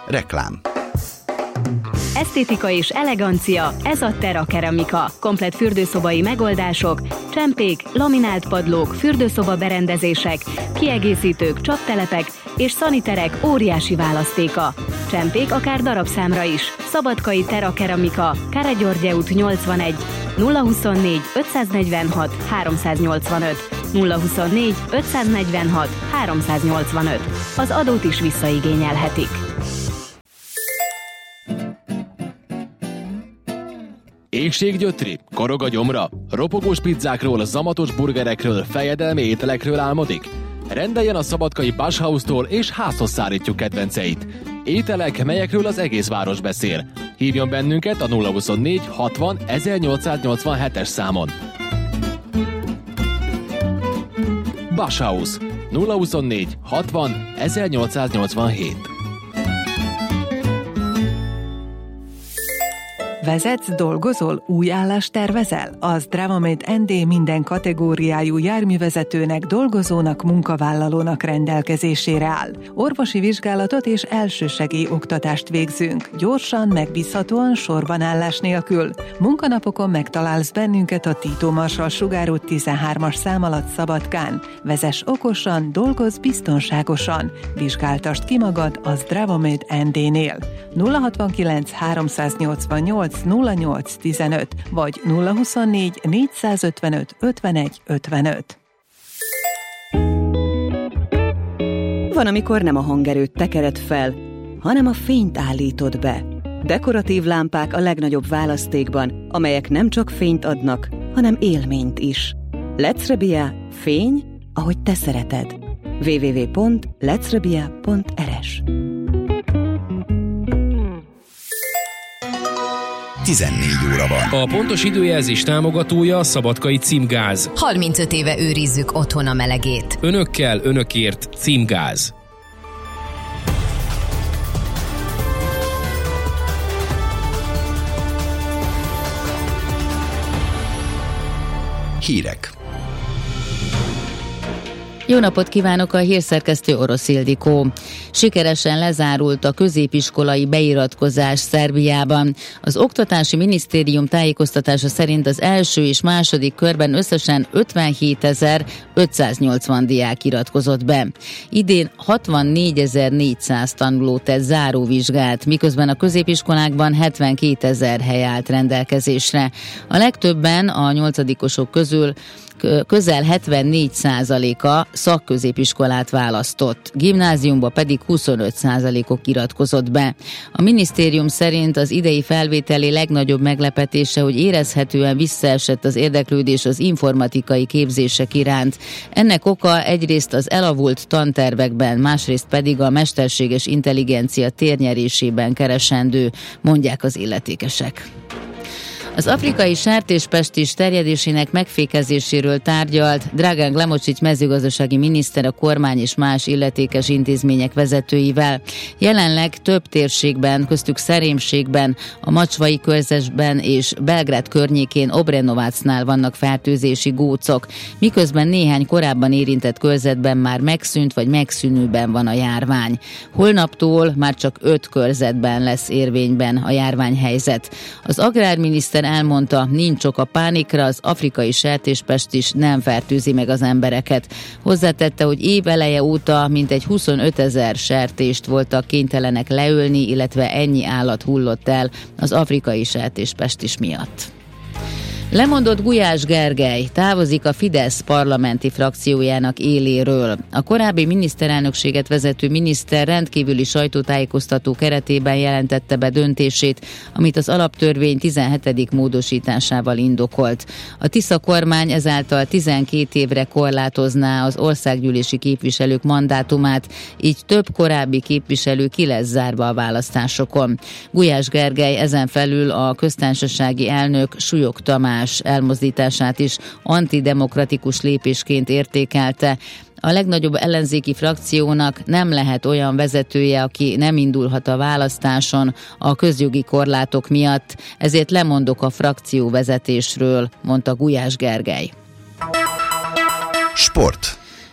Reklám. Esztétika és elegancia, ez a Terra Keramika. Komplett fürdőszobai megoldások, csempék, laminált padlók, fürdőszoba berendezések, kiegészítők, csaptelepek és szaniterek óriási választéka. Csempék akár darabszámra is. Szabadkai Terra Keramika, Káregyörgye út 81, 024 546 385, 024 546 385. Az adót is visszaigényelhetik. Éhséggyötri, korog a gyomra, ropogós pizzákról, zamatos burgerekről, fejedelmi ételekről álmodik? Rendeljen a szabadkai Bauhaustól és házhoz szállítjuk kedvenceit. Ételek, melyekről az egész város beszél. Hívjon bennünket a 024 60 1887-es számon. Bauhaus 024 60 1887. Vezetsz, dolgozol, új állást tervezel? Az Dravamate ND minden kategóriájú járművezetőnek, dolgozónak, munkavállalónak rendelkezésére áll. Orvosi vizsgálatot és elsősegély oktatást végzünk. Gyorsan, megbízhatóan, sorbanállás nélkül. Munkanapokon megtalálsz bennünket a Tito Marsal sugárút 13-as szám alatt Szabadkán. Vezess okosan, dolgozz biztonságosan. Vizsgáltasd ki magad az Dravamate ND-nél. 069 388 0815 vagy 024 455 51 55. Van, amikor nem a hangerőt tekered fel, hanem a fényt állítod be. Dekoratív lámpák a legnagyobb választékban, amelyek nem csak fényt adnak, hanem élményt is. Lecrebia, fény, ahogy te szereted. www.lecrebia.rs 14 óra van. A pontos időjelzés támogatója a Szabadkai Címgáz. 35 éve őrizzük otthon a melegét. Önökkel, önökért Címgáz. Hírek. Jó napot kívánok, a hírszerkesztő Orosz Ildikó. Sikeresen lezárult a középiskolai beiratkozás Szerbiában. Az Oktatási Minisztérium tájékoztatása szerint az első és második körben összesen 57.580 diák iratkozott be. Idén 64.400 tanuló tett záróvizsgát, miközben a középiskolákban 72.000 hely állt rendelkezésre. A legtöbben a nyolcadikosok közül közel 74%-a szakközépiskolát választott, gimnáziumba pedig 25%-ok iratkozott be. A minisztérium szerint az idei felvételi legnagyobb meglepetése, hogy érezhetően visszaesett az érdeklődés az informatikai képzések iránt. Ennek oka egyrészt az elavult tantervekben, másrészt pedig a mesterséges intelligencia térnyerésében keresendő, mondják az illetékesek. Az afrikai sertéspestis terjedésének megfékezéséről tárgyalt Dragan Glamocsics mezőgazdasági miniszter a kormány és más illetékes intézmények vezetőivel. Jelenleg több térségben, köztük Szerémségben, a Macsvai körzesben és Belgrád környékén Obrenovacnál vannak fertőzési gócok, miközben néhány korábban érintett körzetben már megszűnt vagy megszűnőben van a járvány. Holnaptól már csak 5 körzetben lesz érvényben a járványhelyzet. Az agrárminiszter elmondta, nincs ok a pánikra, az afrikai sertéspestis nem fertőzi meg az embereket. Hozzátette, hogy év eleje óta mintegy 25 000 sertést voltak kénytelenek leölni, illetve ennyi állat hullott el az afrikai sertéspestis miatt. Lemondott Gulyás Gergely, távozik a Fidesz parlamenti frakciójának éléről. A korábbi miniszterelnökséget vezető miniszter rendkívüli sajtótájékoztató keretében jelentette be döntését, amit az alaptörvény 17. módosításával indokolt. A Tisza kormány ezáltal 12 évre korlátozná az országgyűlési képviselők mandátumát, így több korábbi képviselő ki lesz zárva a választásokon. Gulyás Gergely ezen felül a köztársasági elnök Súlyog Tamás elmozdítását is antidemokratikus lépésként értékelte. A legnagyobb ellenzéki frakciónak nem lehet olyan vezetője, aki nem indulhat a választáson a közjogi korlátok miatt, ezért lemondok a frakcióvezetésről, mondta Gulyás Gergely. Sport.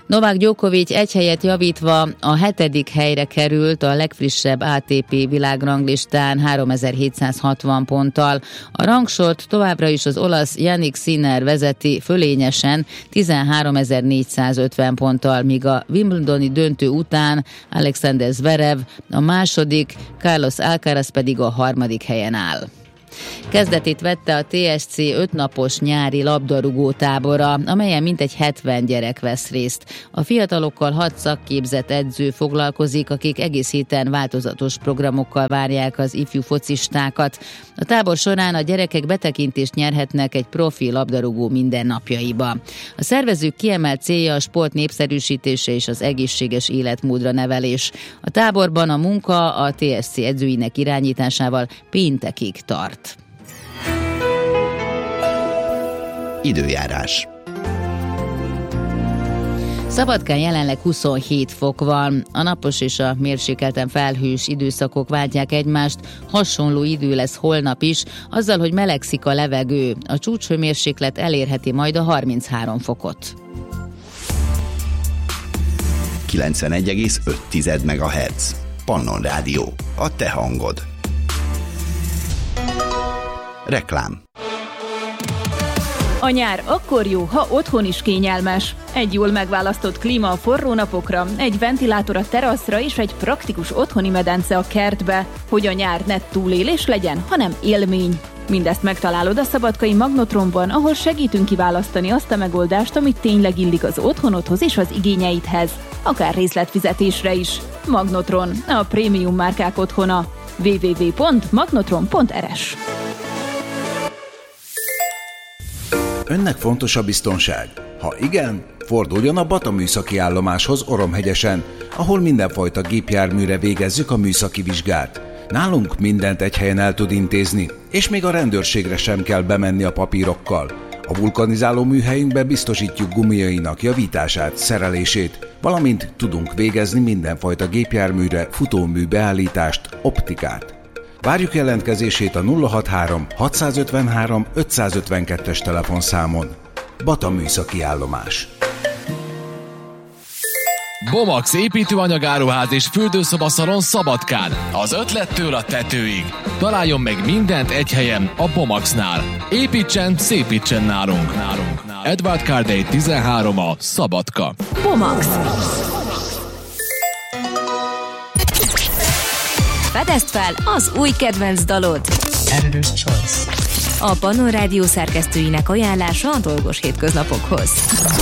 Novák Djokovic egy helyet javítva a 7. helyre került a legfrissebb ATP világranglistán 3760 ponttal. A rangsort továbbra is az olasz Jannik Sinner vezeti fölényesen 13450 ponttal, míg a Wimbledoni döntő után Alexander Zverev a második, Carlos Alcaraz pedig a 3. helyen áll. Kezdetét vette a TSC 5 napos nyári labdarúgó tábora, amelyen mintegy 70 gyerek vesz részt. A fiatalokkal 6 szakképzett edző foglalkozik, akik egész héten változatos programokkal várják az ifjú focistákat. A tábor során a gyerekek betekintést nyerhetnek egy profi labdarúgó mindennapjaiba. A szervezők kiemelt célja a sport népszerűsítése és az egészséges életmódra nevelés. A táborban a munka a TSC edzőinek irányításával péntekig tart. Időjárás. Szabadkán jelenleg 27 fok van, a napos és a mérsékelten felhős időszakok váltják egymást, hasonló idő lesz holnap is, azzal, hogy melegszik a levegő, a csúcshőmérséklet elérheti majd a 33 fokot. 91,5 MHz. Pannon Rádió. A te hangod. Reklám. A nyár akkor jó, ha otthon is kényelmes. Egy jól megválasztott klíma a forró napokra, egy ventilátor a teraszra és egy praktikus otthoni medence a kertbe, hogy a nyár ne túlélés legyen, hanem élmény. Mindezt megtalálod a szabadkai Magnotronban, ahol segítünk kiválasztani azt a megoldást, amit tényleg illik az otthonodhoz és az igényeidhez. Akár részletfizetésre is. Magnotron, a prémium márkák otthona. www.magnotron.rs. Önnek fontos a biztonság? Ha igen, forduljon a Bata műszaki állomáshoz Oromhegyesen, ahol mindenfajta gépjárműre végezzük a műszaki vizsgát. Nálunk mindent egy helyen el tud intézni, és még a rendőrségre sem kell bemenni a papírokkal. A vulkanizáló műhelyünkbe biztosítjuk gumiainak javítását, szerelését, valamint tudunk végezni mindenfajta gépjárműre futómű beállítást, optikát. Várjuk jelentkezését a 063 653 552-es telefonszámon. Bata műszaki állomás. Bomax építőanyagáruház és fürdőszobaszalon Szabadkán. Az ötlettől a tetőig. Találjon meg mindent egy helyen a Bomaxnál. Építsen, szépítsen nálunk. Edward Cardey 13 a Szabadka. Bomax. Fedezd fel az új kedvenc dalod. Editor's Choice. A Pannon Rádió szerkesztőinek ajánlása a dolgos hétköznapokhoz.